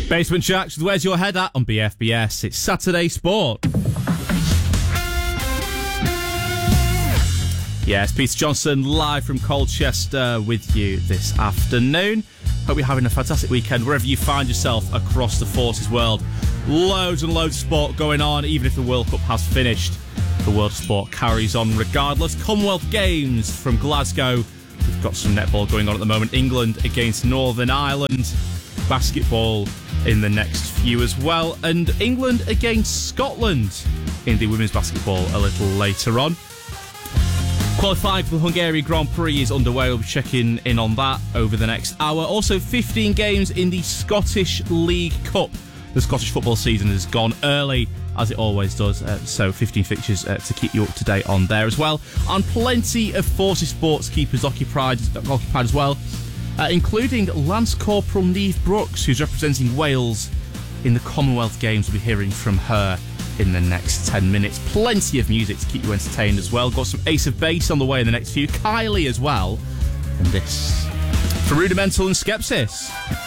Basement Jacks, where's your head at on BFBS? It's Saturday Sport. Yes, Peter Johnson live from Colchester with you this afternoon. Hope you're having a fantastic weekend wherever you find yourself across the Forces world. Loads and loads of sport going on, even if the World Cup has finished. The world of sport carries on regardless. Commonwealth Games from Glasgow. We've got some netball going on at the moment. England against Northern Ireland. Basketball in the next few as well. And England against Scotland in the women's basketball a little later on. Qualifying for the Hungary Grand Prix is underway. We'll be checking in on that over the next hour. Also, 15 games in the Scottish League Cup. The Scottish football season has gone early, as it always does. So 15 fixtures to keep you up to date on there as well. And plenty of Forces sports keepers occupied as well, including Lance Corporal Niamh Brooks, who's representing Wales in the Commonwealth Games. We'll be hearing from her in the next 10 minutes. Plenty of music to keep you entertained as well. Got some Ace of Base on the way in the next few. Kylie as well. And this for Rudimental and Skepsis.